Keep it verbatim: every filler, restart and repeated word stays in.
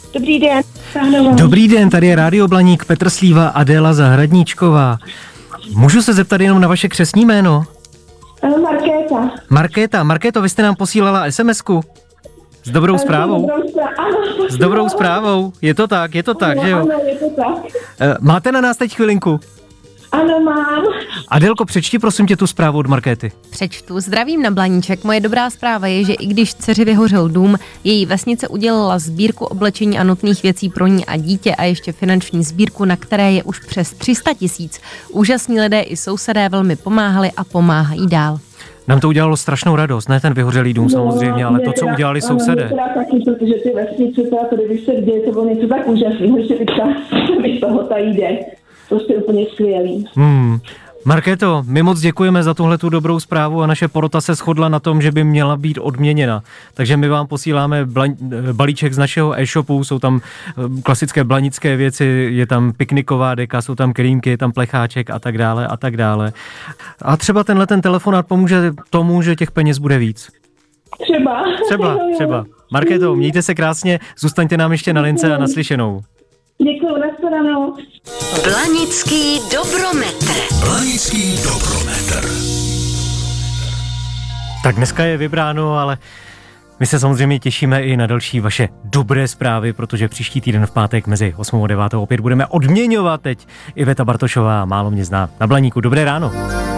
Dobrý den. Sáhnová. Dobrý den, tady je Rádio Blaník, Petr Slíva, Adéla Zahradníčková. Můžu se zeptat jenom na vaše křestní jméno? Markéta. Markéta, Markéto, vy jste nám posílala esemesku s dobrou zprávou. S dobrou zprávou, je to tak, je to tak, že jo? Ano, je to tak. Máte na nás teď chvilinku? Ano, mám. Adélko, přečti prosím tě tu zprávu od Markéty. Přečtu. Zdravím na Blaníček. Moje dobrá zpráva je, že i když dceři vyhořel dům, její vesnice udělala sbírku oblečení a nutných věcí pro ní a dítě a ještě finanční sbírku, na které je už přes tři sta tisíc. Úžasní lidé i sousedé velmi pomáhali a pomáhají dál. Nám to udělalo strašnou radost, ne ten vyhořelý dům samozřejmě, ale to, co udělali sousedé. Ano, taky, protože ty vesnice, tady když se děje, to bylo něco tak úžasného, že mi z toho tady jde. Prostě úplně skvělý. Hmm. Markéto, my moc děkujeme za tuhle tu dobrou zprávu a naše porota se shodla na tom, že by měla být odměněna. Takže my vám posíláme blan- balíček z našeho e-shopu, jsou tam klasické blanické věci, je tam pikniková deka, jsou tam krýmky, je tam plecháček a tak dále a tak dále. A třeba tenhle ten telefonát pomůže tomu, že těch peněz bude víc. Třeba. Třeba, třeba. Markéto, mějte se krásně, zůstaňte nám ještě na lince a naslyšenou. Děkuju, nashledanou. Blanický dobrometr. Blanický dobrometr. Tak dneska je vybráno, ale my se samozřejmě těšíme i na další vaše dobré zprávy, protože příští týden v pátek mezi osmou a devátou opět budeme odměňovat teď Iveta Bartošová, málo mě zná, na Blaníku. Dobré ráno.